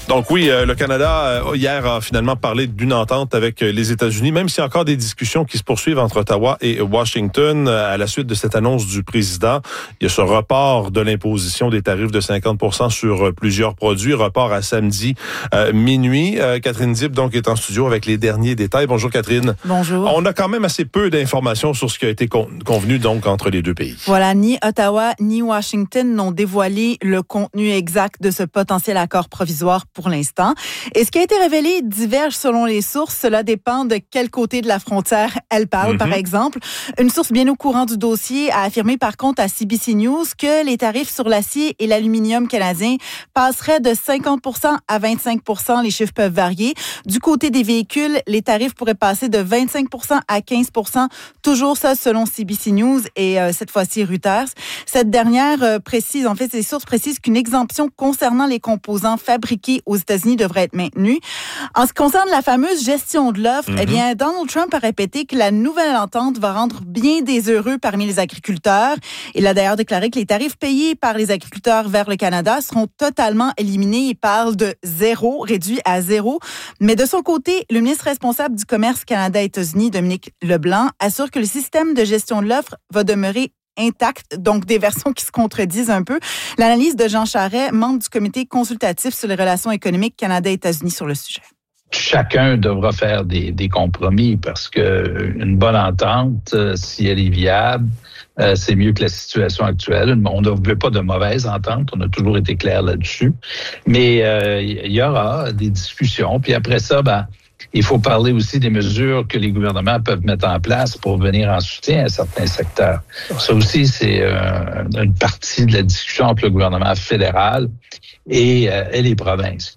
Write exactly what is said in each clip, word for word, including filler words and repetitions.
Donc oui, euh, le Canada, euh, hier, a finalement parlé d'une entente avec euh, les États-Unis, même s'il y a encore des discussions qui se poursuivent entre Ottawa et Washington. Euh, à la suite de cette annonce du président, il y a ce report de l'imposition des tarifs de cinquante pour cent sur euh, plusieurs produits, report à samedi euh, minuit. Euh, Catherine Dib, donc, est en studio avec les derniers détails. Bonjour, Catherine. Bonjour. On a quand même assez peu d'informations sur ce qui a été con- convenu, donc, entre les deux pays. Voilà, ni Ottawa ni Washington n'ont dévoilé le contenu exact de ce potentiel accord provisoire pour l'instant. Et ce qui a été révélé diverge selon les sources. Cela dépend de quel côté de la frontière elle parle, mm-hmm. par exemple. Une source bien au courant du dossier a affirmé par contre à C B C News que les tarifs sur l'acier et l'aluminium canadien passeraient de cinquante pour cent à vingt-cinq pour cent. Les chiffres peuvent varier. Du côté des véhicules, les tarifs pourraient passer de vingt-cinq pour cent à quinze pour cent. Toujours ça selon C B C News et euh, cette fois-ci Reuters. Cette dernière euh, précise, en fait, ces sources précisent qu'une exemption concernant les composants fabriqués aux États-Unis devrait être maintenue. En ce qui concerne la fameuse gestion de l'offre, mm-hmm. eh bien, Donald Trump a répété que la nouvelle entente va rendre bien des heureux parmi les agriculteurs. Il a d'ailleurs déclaré que les tarifs payés par les agriculteurs vers le Canada seront totalement éliminés. Il parle de zéro, réduit à zéro. Mais de son côté, le ministre responsable du commerce Canada-États-Unis, Dominique Leblanc, assure que le système de gestion de l'offre va demeurer intact, donc des versions qui se contredisent un peu. L'analyse de Jean Charest, membre du comité consultatif sur les relations économiques Canada-États-Unis sur le sujet. Chacun devra faire des, des compromis parce que une bonne entente, euh, si elle est viable, euh, c'est mieux que la situation actuelle. On ne veut pas de mauvaise entente, on a toujours été clair là-dessus. Mais euh, il y aura des discussions, puis après ça, ben, il faut parler aussi des mesures que les gouvernements peuvent mettre en place pour venir en soutien à certains secteurs. Ça aussi, c'est euh, une partie de la discussion entre le gouvernement fédéral et, euh, et les provinces.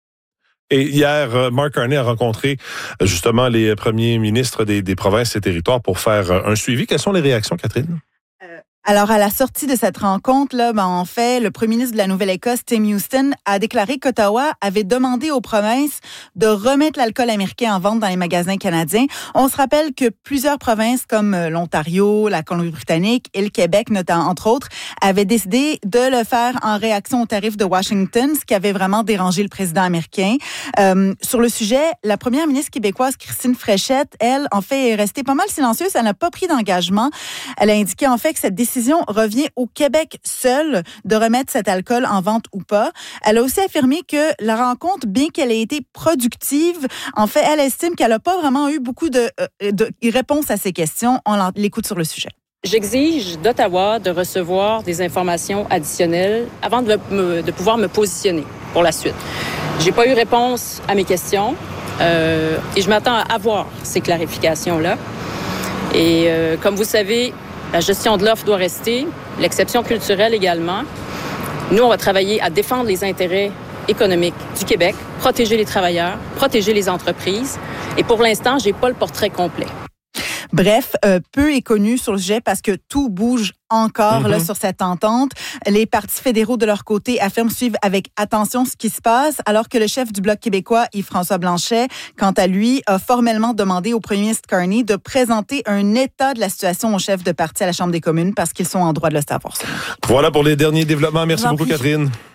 Et hier, Mark Carney a rencontré justement les premiers ministres des, des provinces et territoires pour faire un suivi. Quelles sont les réactions, Catherine? Alors, à la sortie de cette rencontre-là, ben, en fait, le premier ministre de la Nouvelle-Écosse, Tim Houston, a déclaré qu'Ottawa avait demandé aux provinces de remettre l'alcool américain en vente dans les magasins canadiens. On se rappelle que plusieurs provinces comme l'Ontario, la Colombie-Britannique et le Québec, notamment, entre autres, avaient décidé de le faire en réaction aux tarifs de Washington, ce qui avait vraiment dérangé le président américain. Euh, sur le sujet, la première ministre québécoise, Christine Fréchette, elle, en fait, est restée pas mal silencieuse. Elle n'a pas pris d'engagement. Elle a indiqué, en fait, que cette décision revient au Québec seul de remettre cet alcool en vente ou pas. Elle a aussi affirmé que la rencontre, bien qu'elle ait été productive, en fait, elle estime qu'elle n'a pas vraiment eu beaucoup de, de réponses à ces questions. On l'écoute sur le sujet. J'exige d'Ottawa de recevoir des informations additionnelles avant de, me, de pouvoir me positionner pour la suite. J'ai pas eu réponse à mes questions euh, et je m'attends à avoir ces clarifications-là. Et euh, comme vous savez, la gestion de l'offre doit rester, l'exception culturelle également. Nous, on va travailler à défendre les intérêts économiques du Québec, protéger les travailleurs, protéger les entreprises. Et pour l'instant, j'ai pas le portrait complet. Bref, euh, peu est connu sur le sujet parce que tout bouge encore mm-hmm. là, sur cette entente. Les partis fédéraux, de leur côté, affirment suivre avec attention ce qui se passe, alors que le chef du Bloc québécois, Yves-François Blanchet, quant à lui, a formellement demandé au premier ministre Carney de présenter un état de la situation au chef de parti à la Chambre des communes parce qu'ils sont en droit de le savoir. Voilà pour les derniers développements. Merci beaucoup, prie. Catherine.